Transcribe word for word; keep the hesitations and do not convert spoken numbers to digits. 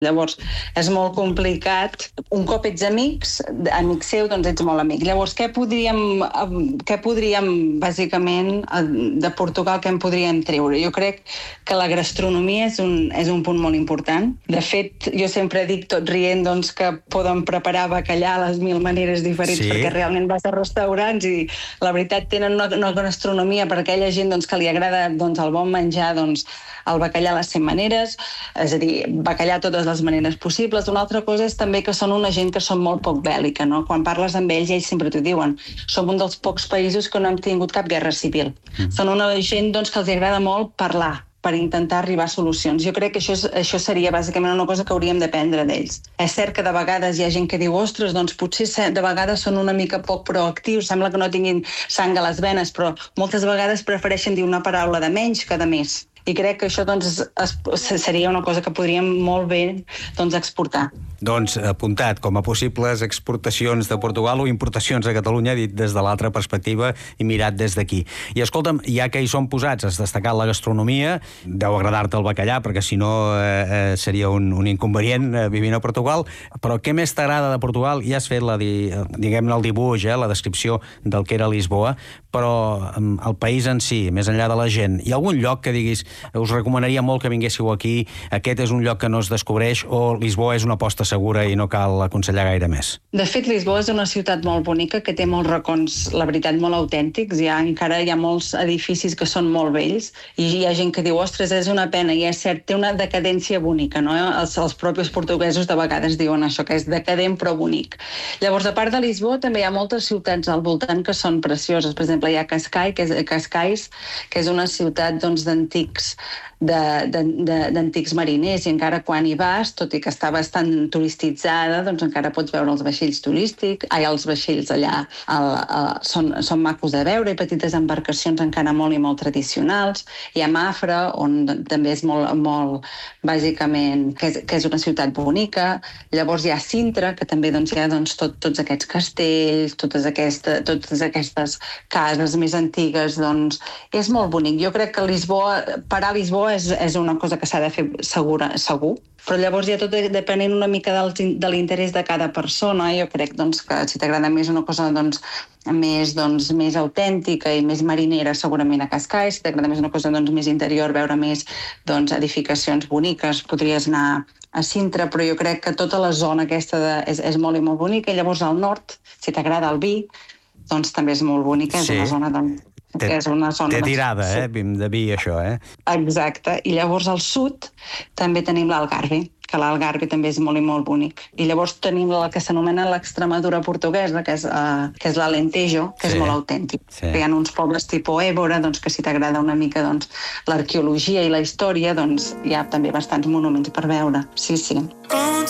Llavors, és molt complicat. Un cop ets amics, amic seu, doncs ets molt amic. Llavors, què podríem, què podríem bàsicament, de Portugal, què en podríem treure? Jo crec que la gastronomia és un, és un punt molt important. De fet, jo sempre dic, tot rient, doncs, que poden preparar bacallà a les mil maneres diferents, sí, perquè realment vas a restaurants i, la veritat, tenen una, una gastronomia per aquella gent doncs, que li agrada doncs, el bon menjar, doncs, el bacallà a les cent maneres, és a dir, bacallà a totes les maneres possibles. Una altra cosa és també que són una gent que són molt poc bèl·lica, no? Quan parles amb ells, ells sempre t'ho diuen. Som un dels pocs països que no hem tingut cap guerra civil. Mm. Són una gent doncs, que els agrada molt parlar per intentar arribar a solucions. Jo crec que això, és, això seria bàsicament una cosa que hauríem d'aprendre d'ells. És cert que de vegades hi ha gent que diu ostres, doncs potser de vegades són una mica poc proactius, sembla que no tinguin sang a les venes, però moltes vegades prefereixen dir una paraula de menys que de més. I crec que això doncs, es, seria una cosa que podríem molt bé doncs, exportar. Doncs apuntat com a possibles exportacions de Portugal o importacions a Catalunya, dit des de l'altra perspectiva i mirat des d'aquí. I escolta'm, ja que hi som posats, has destacat la gastronomia, deu agradar-te el bacallà, perquè si no eh, seria un, un inconvenient eh, vivint a Portugal, però què més t'agrada de Portugal? Ja has fet la, diguem-ne, el dibuix, eh, la descripció del que era Lisboa, però eh, el país en si, més enllà de la gent, hi ha algun lloc que diguis us recomanaria molt que vinguéssiu aquí, aquest és un lloc que no es descobreix, o Lisboa és una aposta segura i no cal aconsellar gaire més? De fet, Lisboa és una ciutat molt bonica, que té molts racons, la veritat, molt autèntics. Hi ha, encara hi ha molts edificis que són molt vells, i hi ha gent que diu, ostres, és una pena, i és cert, té una decadència bonica, no? Els, els propis portuguesos de vegades diuen això, que és decadent però bonic. Llavors, a part de Lisboa, també hi ha moltes ciutats al voltant que són precioses. Per exemple, hi ha Cascais, que és, Cascais, que és una ciutat doncs, d'antics d'antics mariners, i encara quan hi vas, tot i que està bastant turistitzada, doncs encara pots veure els vaixells turístics, ai, els vaixells allà el, el, són, són macos de veure, i petites embarcacions encara molt i molt tradicionals. Hi ha Mafra, on també és molt, molt bàsicament, que és, que és una ciutat bonica. Llavors hi ha Sintra, que també doncs, hi ha doncs, tot, tots aquests castells, totes, aquesta, totes aquestes cases més antigues, doncs és molt bonic. Jo crec que Lisboa, parar a Lisboa és, és una cosa que s'ha de fer segura, segur, però llavors ja tot depenent una mica del, de l'interès de cada persona. Jo crec doncs, que si t'agrada més una cosa doncs, més, doncs, més autèntica i més marinera, segurament a Cascais. Si t'agrada més una cosa doncs, més interior, veure més doncs, edificacions boniques, podries anar a Sintra, però jo crec que tota la zona aquesta de, és, és molt i molt bonica. I llavors al nord, si t'agrada el vi, doncs també és molt bonica, és sí. Una zona doncs, Té, que és una zona... té tirada, eh? De vi, això, eh? Exacte. I llavors al sud també tenim l'Algarve, que l'Algarve també és molt i molt bonic. I llavors tenim el que s'anomena l'Extremadura portuguesa, que és, uh, que és l'Alentejo, que sí. És molt autèntic. Sí. Hi ha uns pobles tipus Évora, doncs, que si t'agrada una mica doncs, l'arqueologia i la història, doncs, hi ha també bastants monuments per veure. Sí, sí.